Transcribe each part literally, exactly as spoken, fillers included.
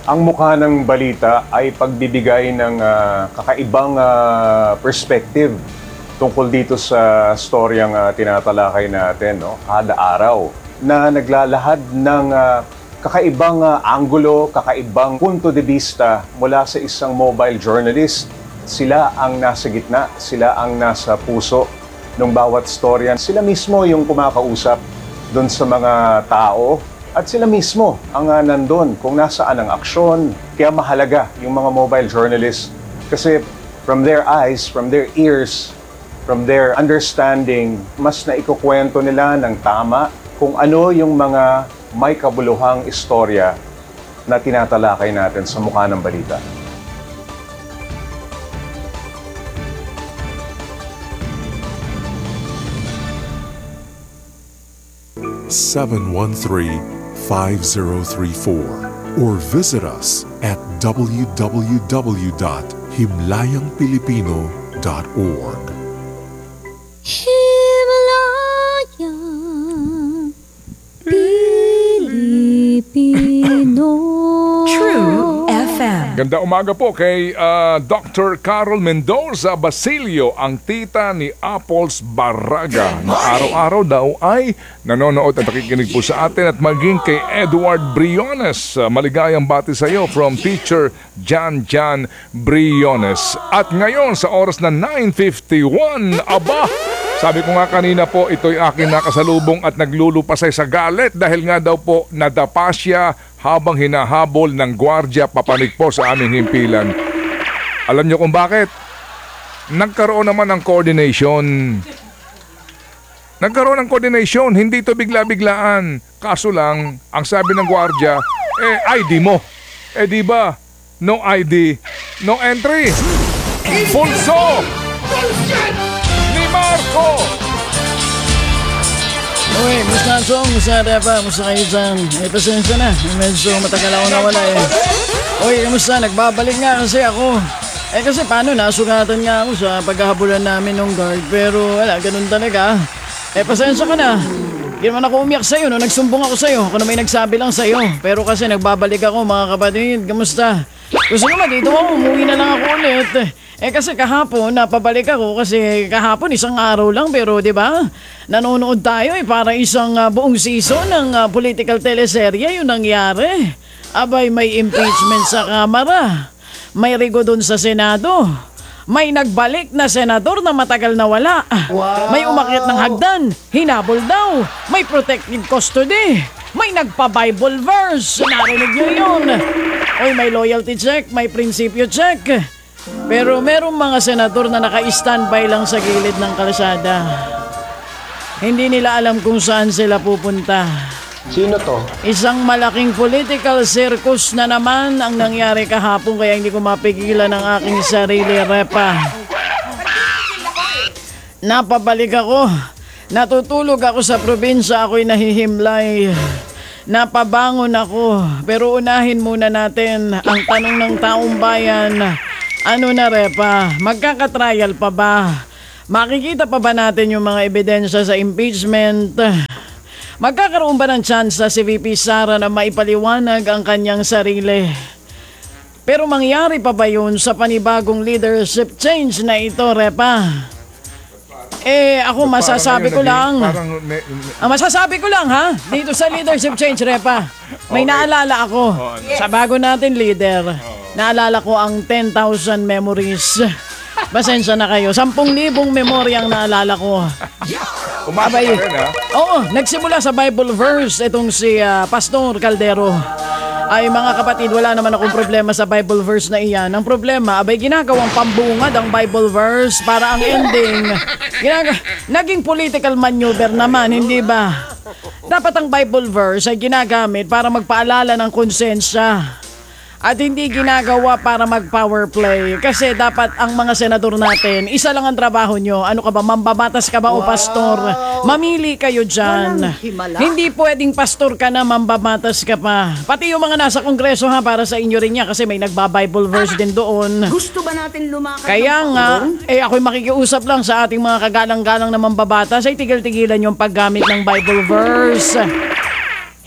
Ang mukha ng balita ay pagbibigay ng ah, kakaibang ah, perspective tungkol dito sa storyang ah, tinatalakay natin, no? Kada araw na naglalahad ng ah, kakaibang ah, anggulo, kakaibang punto de vista mula sa isang mobile journalist. Sila ang nasa gitna, sila ang nasa puso ng bawat storya. Sila mismo yung kumakausap doon sa mga tao. At sila mismo ang uh, nandun kung nasaan ang aksyon. Kaya mahalaga yung mga mobile journalists kasi from their eyes, from their ears, from their understanding, mas naikukwento nila ng tama kung ano yung mga may kabuluhang istorya na tinatalakay natin sa mukha ng balita. seven one three, five zero three four or visit us at w w w dot himlayang pilipino dot org. Himlayang Pilipino. True F M. Ganda umaga po kay uh, Doctor Carol Mendoza Basilio, ang tita ni Apples Barraga, na araw-araw daw ay nanonood at nakikinig po sa atin, at maging kay Edward Briones. Uh, maligayang bati sa iyo from Teacher Jan Jan Briones. At ngayon sa oras na nine fifty-one, aba, sabi ko nga kanina po, ito'y aking nakasalubong at naglulupasay sa galit dahil nga daw po nadapa siya habang hinahabol ng gwardya papanig po sa aming himpilan. Alam niyo kung bakit? Nagkaroon naman ng coordination. Nagkaroon ng coordination, hindi to bigla-biglaan. Kaso lang, ang sabi ng gwardya, eh I D mo. Eh di ba? No I D, no entry. Pulso ni Marco. Uy, musta Song? Musta Repa? Musta kayo dyan? Eh, pasensya na. Medyo matagal ako nawala eh. Uy, kamusta? Nagbabalik nga kasi ako. Eh kasi paano, nasugatan nga ako sa paghahabulan namin ng guard. Pero wala, ganun talaga. Eh, pasensya ka na. Hindi naman ako umiyak sa'yo, no? Nagsumbong ako sa'yo. Kung may nagsabi lang sa'yo. Pero kasi nagbabalik ako, mga kapatid. Kamusta? Gusto naman, dito ako. Umuwi na lang ako ulit. Eh kasi kahapon, napabalik ako kasi kahapon isang araw lang pero di ba? Nanonood tayo eh para isang uh, buong season ng uh, political teleserye yung nangyari. Abay may impeachment sa Kamara. May rigo dun sa Senado. May nagbalik na senador na matagal na wala. Wow. May umakyat ng hagdan, hinabol daw. May protective custody. May nagpa-Bible verse. Narinig niyo yun. Oy, may loyalty check, may prinsipyo check. Pero merong mga senador na naka-standby lang sa gilid ng kalsada. Hindi nila alam kung saan sila pupunta. Sino to? Isang malaking political circus na naman ang nangyari kahapon kaya hindi ko mapigilan ang aking sarili, Repa. Napabalik ako. Natutulog ako sa probinsya, ako'y nahihimlay. Napabangon ako. Pero unahin muna natin ang tanong ng taong bayan. Ano na, Repa? Magkakatrial pa ba? Makikita pa ba natin yung mga ebidensya sa impeachment? Magkakaroon ba ng chance si V P Sara na maipaliwanag ang kanyang sarili? Pero mangyari pa ba yun sa panibagong leadership change na ito, Repa? Eh, ako masasabi ko lang. Ang masasabi ko lang, ha? Dito sa leadership change, Repa. May naalala ako. Sa bago natin leader. Naalala ko ang ten thousand memories. Pasensya na kayo. ten thousand memory ang naalala ko. Umasa ka rin, ha? Oo, nagsimula sa Bible verse itong si uh, Pastor Caldero. Ay mga kapatid, wala naman akong problema sa Bible verse na iyan. Ang problema, abay ginagawang pambungad ang Bible verse para ang ending. Ginaga- naging political maneuver naman, hindi ba? Dapat ang Bible verse ay ginagamit para magpaalala ng konsensya. At hindi ginagawa para mag-power play. Kasi dapat ang mga senador natin, isa lang ang trabaho nyo. Ano ka ba, mambabatas ka ba o pastor? Mamili kayo dyan. Hindi pwedeng pastor ka na, mambabatas ka pa. Pati yung mga nasa kongreso ha, para sa inyo rin niya kasi may nagba-Bible verse din doon. Gusto ba natin lumakad? Kaya nga, eh ako'y makikiusap lang sa ating mga kagalang-galang na mambabatas ay tigil-tigilan yung paggamit ng Bible verse.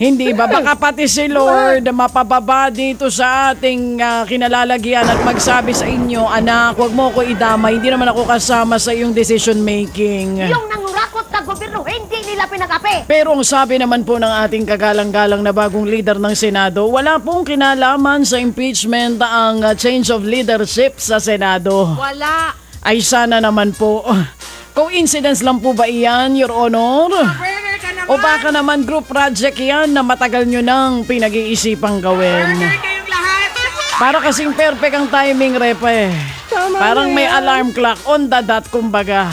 Hindi ba? Baka pati si Lord mapababa dito sa ating ah, kinalalagyan at magsabi sa inyo, anak, huwag mo ko idama, hindi naman ako kasama sa iyong decision making. Yung nangurakot na gobyerno, hindi nila pinag-api. Pero ang sabi naman po ng ating kagalang-galang na bagong leader ng Senado, wala pong kinalaman sa impeachment ang ah, change of leadership sa Senado. Wala. Ay sana naman po. Coincidence lang po ba iyan, Your Honor? O baka naman group project yan na matagal nyo nang pinag-iisipang gawin? Para kasing perfect ang timing, Repe. Parang may alarm clock on the dot, kumbaga.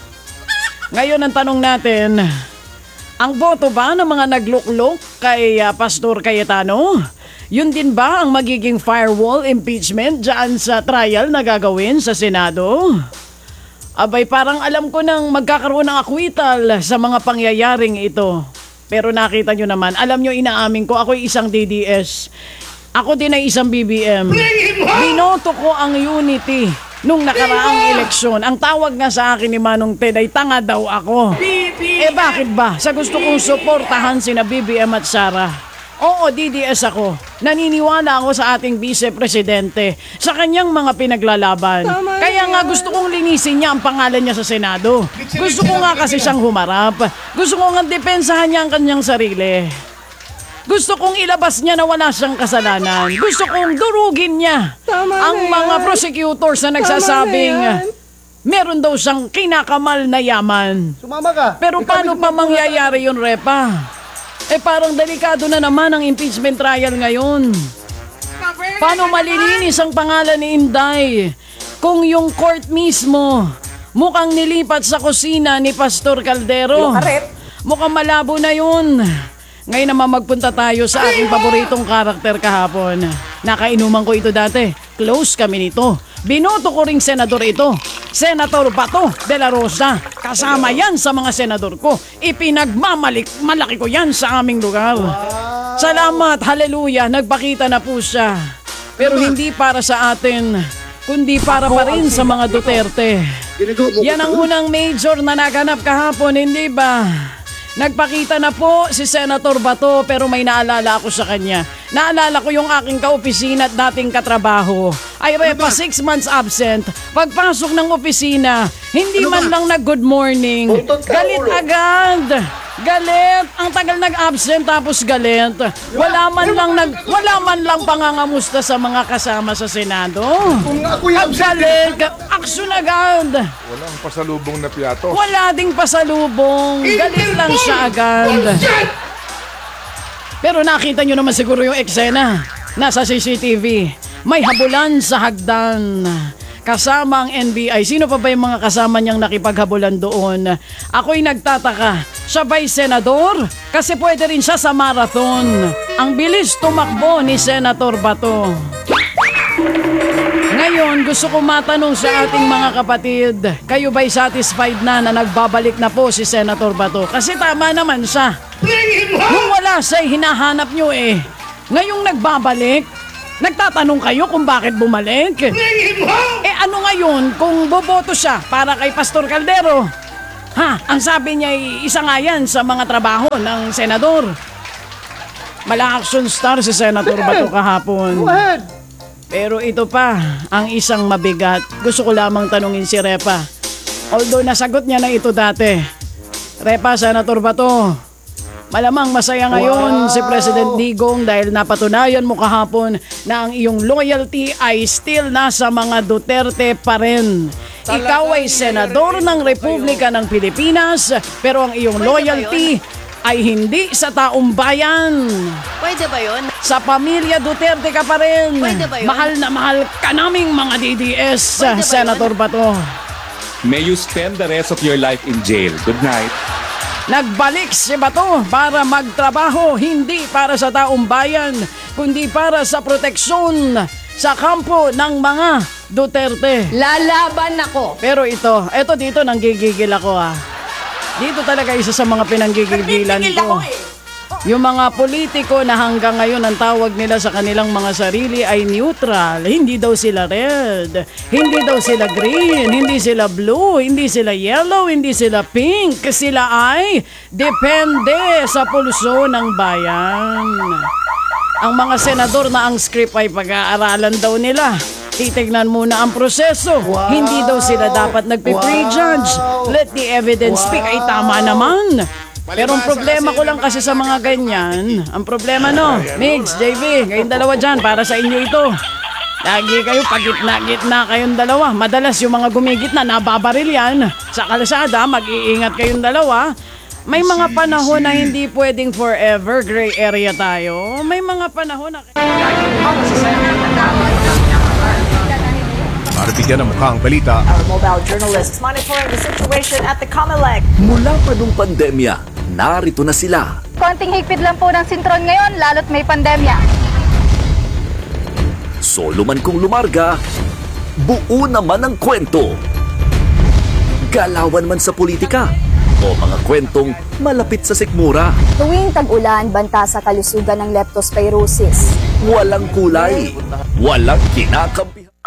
Ngayon ang tanong natin, ang boto ba ng mga nagluklok kay uh, Pastor Cayetano? Yun din ba ang magiging firewall impeachment dyan sa trial na gagawin sa Senado? Abay, parang alam ko nang magkakaroon ng akwital sa mga pangyayaring ito. Pero nakita nyo naman, alam nyo, inaamin ko, ako'y isang D D S. Ako din ay isang B B M. Binoto ko ang unity nung nakaraang eleksyon. Ang tawag nga sa akin ni Manong Ted ay tanga daw ako. Eh bakit ba? Sa gusto kong suportahan sina B B M at Sara. Oo, D D S ako. Naniniwala ako sa ating vice-presidente, sa kanyang mga pinaglalaban. Kaya nga gusto kong linisin niya ang pangalan niya sa Senado. Gusto ko nga kasi siyang humarap. Gusto ko nga depensahan niya ang kanyang sarili. Gusto kong ilabas niya na wala siyang kasalanan. Gusto kong durugin niya ang mga prosecutors na nagsasabing meron daw siyang kinakamal na yaman. Sumama ka. Pero paano pa mangyayari yun, Repa? Eh parang delikado na naman ang impeachment trial ngayon. Paano malilinis ang pangalan ni Inday kung yung court mismo mukhang nilipat sa kusina ni Pastor Caldero? Mukhang malabo na yun. Ngayon naman magpunta tayo sa aking paboritong karakter kahapon. Nakainuman ko ito dati. Close kami nito. Binoto ko ring senador ito. Senator Bato de la Rosa. Kasama yan sa mga senador ko. Ipinagmamalik, malaki ko yan sa aming lugar. Salamat, haleluya, nagpakita na po siya. Pero hindi para sa atin, kundi para pa rin sa mga Duterte. Yan ang unang major na naganap kahapon, hindi ba? Nagpakita na po si Senator Bato pero may naalala ako sa kanya. Naalala ko yung aking kaopisina at dating katrabaho. Ay Repa, six months absent. Pagpasok ng opisina, hindi man lang nag-good morning. Galit agad. Galit. Ang tagal nag-absent tapos galit. Wala man lang nag wala man lang pangangamusta sa mga kasama sa Senado. Kung ako'y Pag galit, aksyon agad. Walang pasalubong na piyatos. Wala ding pasalubong. Galit lang siya agad. Pero nakita nyo naman siguro yung eksena. Nasa C C T V. May habulan sa hagdan. Kasama ang N B I. Sino pa ba yung mga kasama niyang nakipaghabulan doon? Ako'y nagtataka. Siya ba'y senador? Kasi pwede rin siya sa marathon. Ang bilis tumakbo ni Senator Bato. Ngayon, gusto ko matanong sa ating mga kapatid, kayo ba'y satisfied na na nagbabalik na po si Senator Bato? Kasi tama naman siya. Nung wala siya, hinahanap nyo eh. Ngayong nagbabalik, nagtatanong kayo kung bakit bumalik? Eh ano ngayon kung boboto siya para kay Pastor Caldero? Ha, ang sabi niya ay isa nga yan sa mga trabaho ng senador. Mala-action star si Senator Bato kahapon. Go ahead. Pero ito pa, ang isang mabigat. Gusto ko lamang tanungin si Repa. Although nasagot niya na ito dati. Repa, Senator Bato, malamang masaya ngayon wow. si President Digong dahil napatunayan mo kahapon na ang iyong loyalty ay still nasa mga Duterte pa rin. Ikaw ay senador ng Republika ng Pilipinas pero ang iyong loyalty ay hindi sa taong bayan. Pwede ba yun? Sa pamilya Duterte ka pa rin. Pwede ba yun? Mahal na mahal ka naming mga D D S, Pwede ba Senator yun? Bato. May you spend the rest of your life in jail. Good night. Nagbalik si Bato para magtrabaho, hindi para sa taong bayan, kundi para sa proteksyon sa kampo ng mga Duterte. Lalaban ako. Pero ito, ito dito nanggigigil ako ah. Dito talaga isa sa mga pinanggigigilan ko. Yung mga politiko na hanggang ngayon ang tawag nila sa kanilang mga sarili ay neutral. Hindi daw sila red, hindi daw sila green, hindi sila blue, hindi sila yellow, hindi sila pink. Sila ay depende sa pulso ng bayan. Ang mga senador na ang script ay pag-aaralan daw nila. Titignan muna ang proseso. Hindi daw sila dapat nagpe-prejudge. Let the evidence speak. Ay tama naman. Pero ang problema ko lang kasi sa mga ganyan, ang problema no, Migs, J V, kayong dalawa dyan, para sa inyo ito. Lagi kayo pagitna-gitna kayong dalawa. Madalas yung mga gumigitna, nababaril yan. Sa kalsada, mag-iingat kayong dalawa. May mga panahon na hindi pwedeng forever, gray area tayo. May mga panahon na... Para bigyan ng mukhang balita, Our mobile journalists monitoring the situation at the COMELEC. Mula pa nung pandemya, narito na sila. Konting higpit lang po ng sintron ngayon, lalo't may pandemya. Solo man kung lumarga, buo naman ang kwento. Galawan man sa politika, o mga kwentong malapit sa sikmura. Tuwing tag-ulan, banta sa kalusugan ng leptospirosis. Walang kulay, walang kinakampihan.